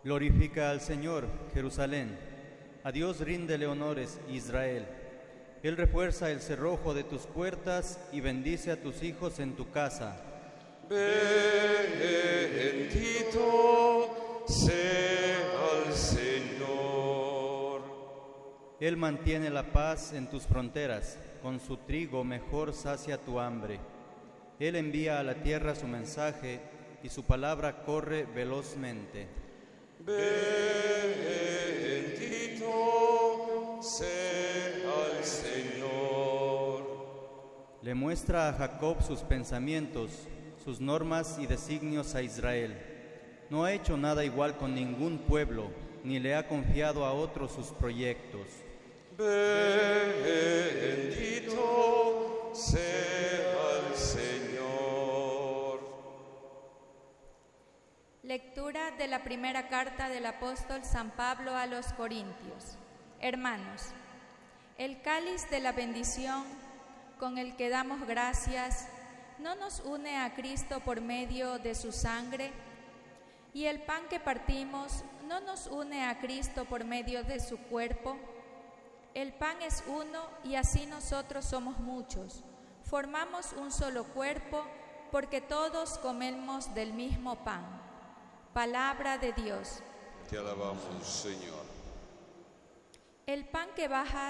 Glorifica al Señor, Jerusalén. A Dios ríndele honores, Israel. Él refuerza el cerrojo de tus puertas y bendice a tus hijos en tu casa. Bendito sea el Señor. Él mantiene la paz en tus fronteras, con su trigo mejor sacia tu hambre. Él envía a la tierra su mensaje y su palabra corre velozmente. Bendito sea el Señor. Le muestra a Jacob sus pensamientos, sus normas y designios a Israel. No ha hecho nada igual con ningún pueblo, ni le ha confiado a otros sus proyectos. Bendito sea el Señor. Lectura de la primera carta del apóstol San Pablo a los Corintios. Hermanos, el cáliz de la bendición con el que damos gracias ¿no nos une a Cristo por medio de su sangre? ¿Y el pan que partimos no nos une a Cristo por medio de su cuerpo? El pan es uno y así nosotros somos muchos. Formamos un solo cuerpo porque todos comemos del mismo pan. Palabra de Dios. Te alabamos, Señor. El pan que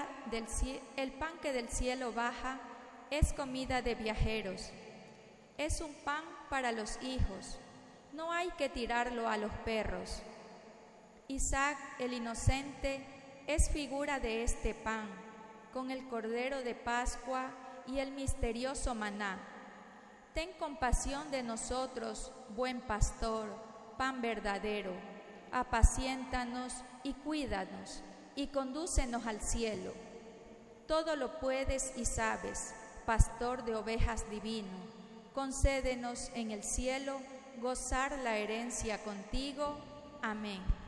del cielo baja es comida de viajeros. Es un pan para los hijos. No hay que tirarlo a los perros. Isaac, el inocente, es figura de este pan, con el cordero de Pascua y el misterioso maná. Ten compasión de nosotros, buen pastor, pan verdadero. Apaciéntanos y cuídanos, y condúcenos al cielo. Todo lo puedes y sabes, pastor de ovejas divino. Concédenos en el cielo gozar la herencia contigo. Amén.